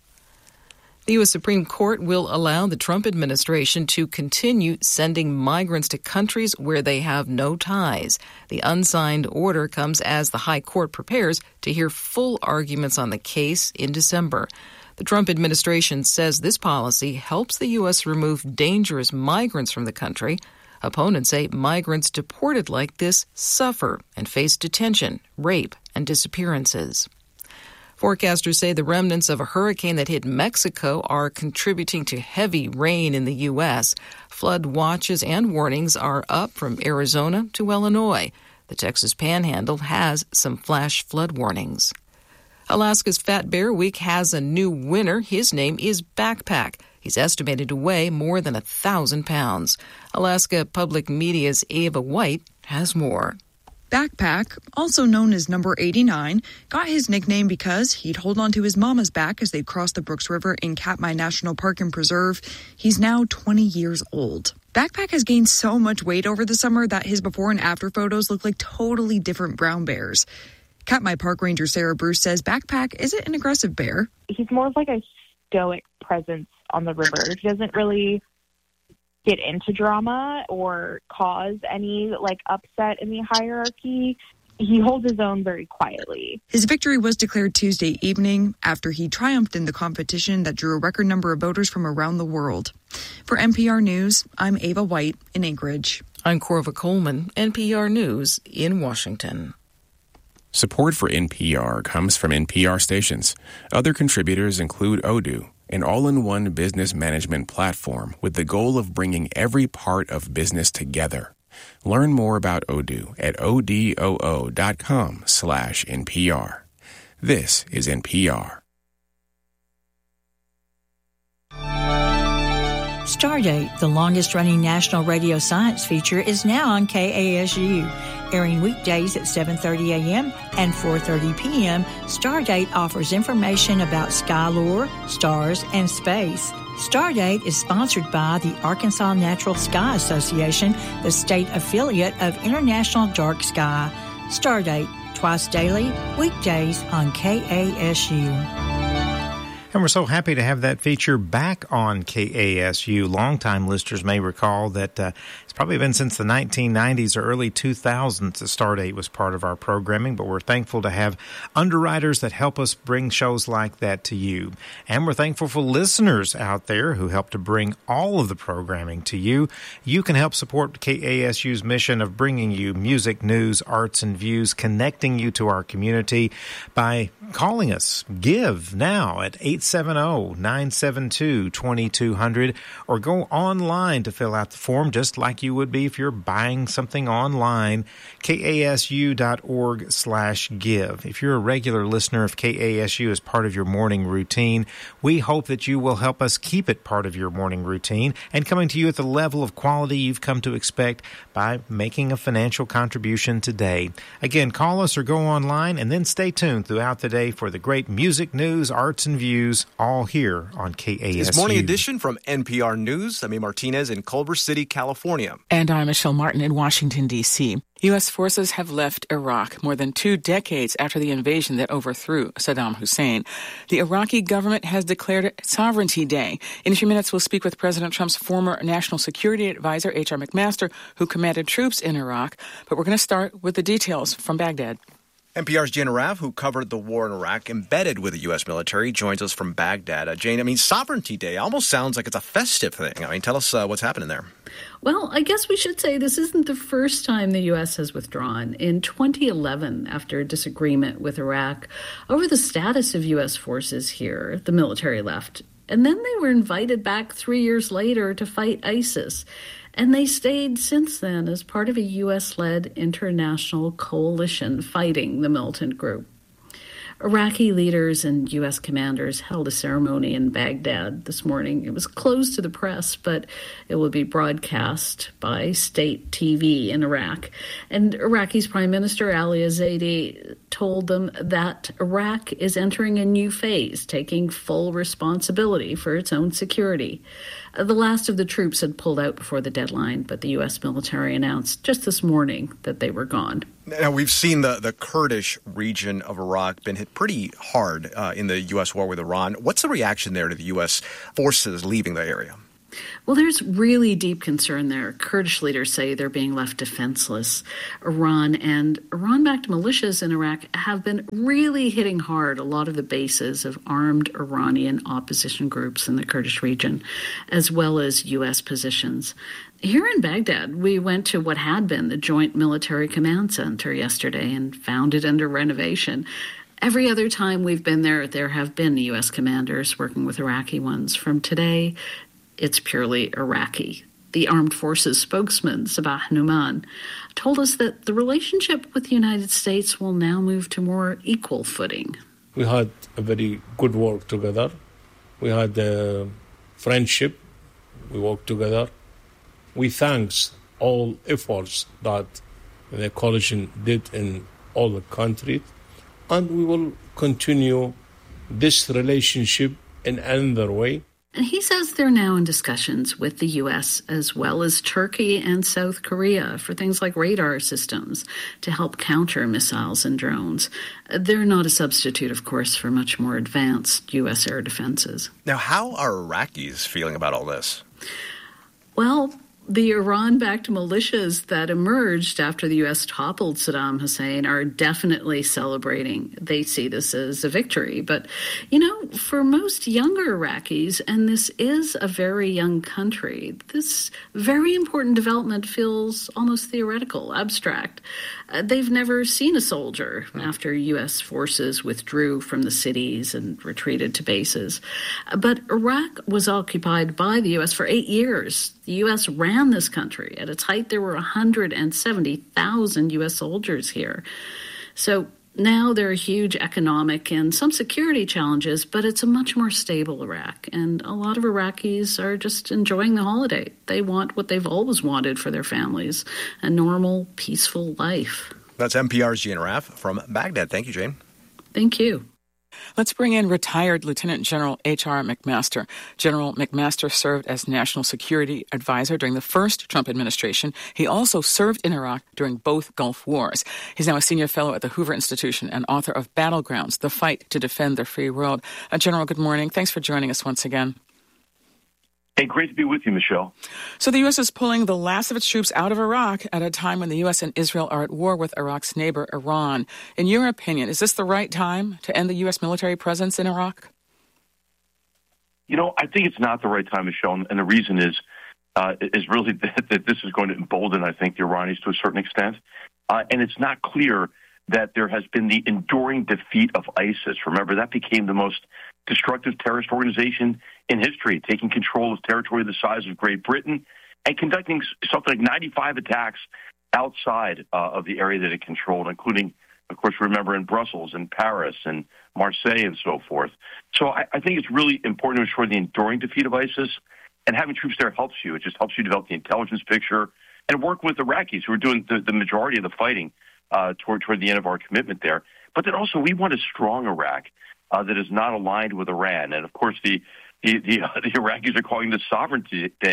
The U S Supreme Court will allow the Trump administration to continue sending migrants to countries where they have no ties. The unsigned order comes as the High Court prepares to hear full arguments on the case in December. The Trump administration says this policy helps the U S remove dangerous migrants from the country. Opponents say migrants deported like this suffer and face detention, rape, and disappearances. Forecasters say the remnants of a hurricane that hit Mexico are contributing to heavy rain in the U S. Flood watches and warnings are up from Arizona to Illinois. The Texas Panhandle has some flash flood warnings. Alaska's Fat Bear Week has a new winner. His name is Backpack. He's estimated to weigh more than a thousand pounds. Alaska Public Media's Ava White has more. Backpack, also known as Number eighty-nine, got his nickname because he'd hold on to his mama's back as they crossed the Brooks River in Katmai National Park and Preserve. He's now twenty years old. Backpack has gained so much weight over the summer that his before and after photos look like totally different brown bears. Katmai Park Ranger Sarah Bruce says Backpack isn't an aggressive bear. He's more of like a stoic presence on the river. He doesn't really get into drama or cause any like upset in the hierarchy. He holds his own very quietly. His victory was declared Tuesday evening after he triumphed in the competition that drew a record number of voters from around the world. For N P R News, I'm Ava White in Anchorage. I'm Corva Coleman, N P R News in Washington. Support for N P R comes from N P R stations. Other contributors include Odoo, an all-in-one business management platform with the goal of bringing every part of business together. Learn more about Odoo at odoo.com slash NPR. This is N P R. Stardate, the longest-running national radio science feature, is now on K A S U. Airing weekdays at seven thirty a.m. and four thirty p.m., Stardate offers information about sky lore, stars, and space. Stardate is sponsored by the Arkansas Natural Sky Association, the state affiliate of International Dark Sky. Stardate, twice daily, weekdays on K A S U. And we're so happy to have that feature back on K A S U. Longtime listeners may recall that uh, it's probably been since the nineteen nineties or early two thousands that Stardate was part of our programming, but we're thankful to have underwriters that help us bring shows like that to you. And we're thankful for listeners out there who help to bring all of the programming to you. You can help support K A S U's mission of bringing you music, news, arts, and views, connecting you to our community by calling us. Give now at eight seven zero, nine seven two, two two zero zero or go online to fill out the form just like you would be if you're buying something online, kasu.org slash give. If you're a regular listener of K A S U as part of your morning routine, we hope that you will help us keep it part of your morning routine and coming to you at the level of quality you've come to expect by making a financial contribution today. Again, call us or go online and then stay tuned throughout the day for the great music, news, arts, and views, all here on K A S U. This morning edition from N P R News. I'm A. Martinez in Culver City, California. p.m. And I'm Michelle Martin in Washington, D C U S forces have left Iraq more than two decades after the invasion that overthrew Saddam Hussein. The Iraqi government has declared Sovereignty Day. In a few minutes, we'll speak with President Trump's former National Security Advisor, H R. McMaster, who commanded troops in Iraq. But we're going to start with the details from Baghdad. N P R's Jane Araf, who covered the war in Iraq, embedded with the U S military, joins us from Baghdad. Uh, Jane, I mean, Sovereignty Day almost sounds like it's a festive thing. I mean, tell us uh, what's happening there. Well, I guess we should say this isn't the first time the U S has withdrawn. In twenty eleven, after a disagreement with Iraq over the status of U S forces here, the military left. And then they were invited back three years later to fight ISIS. And they stayed since then as part of a U S-led international coalition fighting the militant group. Iraqi leaders and U S commanders held a ceremony in Baghdad this morning. It was closed to the press, but it will be broadcast by state T V in Iraq. And Iraqi's Prime Minister Ali Zaidi told them that Iraq is entering a new phase, taking full responsibility for its own security. The last of the troops had pulled out before the deadline, but the U S military announced just this morning that they were gone. Now, we've seen the, the Kurdish region of Iraq been hit pretty hard uh, in the U S war with Iran. What's the reaction there to the U S forces leaving the area? Well, there's really deep concern there. Kurdish leaders say they're being left defenseless. Iran and Iran-backed militias in Iraq have been really hitting hard a lot of the bases of armed Iranian opposition groups in the Kurdish region, as well as U S positions. Here in Baghdad, we went to what had been the Joint Military Command Center yesterday and found it under renovation. Every other time we've been there, there have been U S commanders working with Iraqi ones. From today, it's purely Iraqi. The Armed Forces spokesman, Sabah Numan, told us that the relationship with the United States will now move to more equal footing. We had a very good work together. We had a friendship. We worked together. We thanks all efforts that the coalition did in all the countries, and we will continue this relationship in another way. And he says they're now in discussions with the U S as well as Turkey and South Korea for things like radar systems to help counter missiles and drones. They're not a substitute, of course, for much more advanced U S air defenses. Now, how are Iraqis feeling about all this? Well, the Iran-backed militias that emerged after the U S toppled Saddam Hussein are definitely celebrating. They see this as a victory. But, you know, for most younger Iraqis, and this is a very young country, this very important development feels almost theoretical, abstract. Uh, they've never seen a soldier after U S forces withdrew from the cities and retreated to bases. But Iraq was occupied by the U S for eight years. The U S ran this country. At its height, there were one hundred seventy thousand U S soldiers here. So now there are huge economic and some security challenges, but it's a much more stable Iraq. And a lot of Iraqis are just enjoying the holiday. They want what they've always wanted for their families, a normal, peaceful life. That's N P R's Jane Araf from Baghdad. Thank you, Jane. Thank you. Let's bring in retired Lieutenant General H R. McMaster. General McMaster served as National Security Advisor during the first Trump administration. He also served in Iraq during both Gulf Wars. He's now a senior fellow at the Hoover Institution and author of Battlegrounds, The Fight to Defend the Free World. Uh, General, good morning. Thanks for joining us once again. Hey, great to be with you, Michelle. So the U S is pulling the last of its troops out of Iraq at a time when the U S and Israel are at war with Iraq's neighbor, Iran. In your opinion, is this the right time to end the U S military presence in Iraq? You know, I think it's not the right time, Michelle, and the reason is uh, is really that, that this is going to embolden, I think, the Iranians to a certain extent. Uh, and it's not clear that there has been the enduring defeat of ISIS. Remember, that became the most destructive terrorist organization in history, taking control of territory the size of Great Britain and conducting something like ninety-five attacks outside uh, of the area that it controlled, including, of course, remember, in Brussels and Paris and Marseille and so forth. So I, I think it's really important to ensure the enduring defeat of ISIS, and having troops there helps you. It just helps you develop the intelligence picture and work with Iraqis who are doing the, the majority of the fighting uh, toward, toward the end of our commitment there. But then also we want a strong Iraq uh, that is not aligned with Iran. And, of course, the The, the, uh, the Iraqis are calling this Sovereignty Day,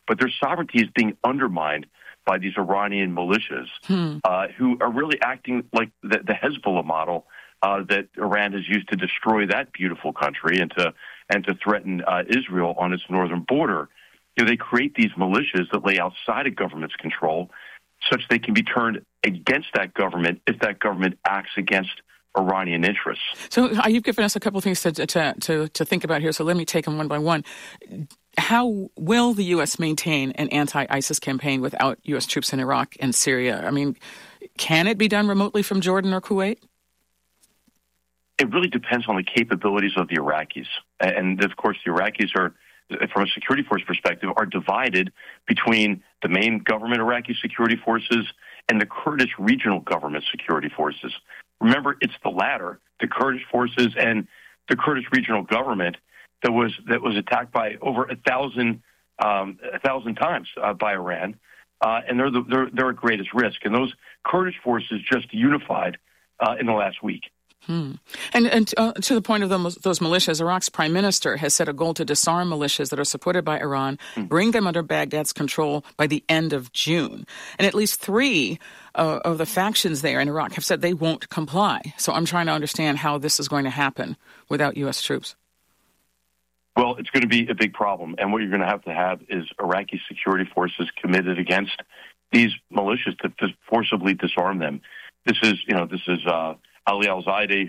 but their sovereignty is being undermined by these Iranian militias Hmm. uh, who are really acting like the, the Hezbollah model uh, that Iran has used to destroy that beautiful country and to and to threaten uh, Israel on its northern border. You know, they create these militias that lay outside of government's control, such they can be turned against that government if that government acts against Iranian interests. So uh, you've given us a couple of things to, to to to think about here. So let me take them one by one. How will the U S maintain an anti-ISIS campaign without U S troops in Iraq and Syria? I mean, can it be done remotely from Jordan or Kuwait? It really depends on the capabilities of the Iraqis. And, of course, the Iraqis are, from a security force perspective, are divided between the main government Iraqi security forces and the Kurdish regional government security forces. Remember, it's the latter, the Kurdish forces and the Kurdish regional government, that was that was attacked by over a thousand um, a thousand times uh, by Iran, uh, and they're, the, they're they're at greatest risk. And those Kurdish forces just unified uh, in the last week. Hmm. And, and uh, to the point of those, those militias, Iraq's prime minister has set a goal to disarm militias that are supported by Iran, hmm. bring them under Baghdad's control by the end of June. And at least three uh, of the factions there in Iraq have said they won't comply. So I'm trying to understand how this is going to happen without U S troops. Well, it's going to be a big problem. And what you're going to have to have is Iraqi security forces committed against these militias to forcibly disarm them. This is, you know, this is uh, Ali al-Zaidi,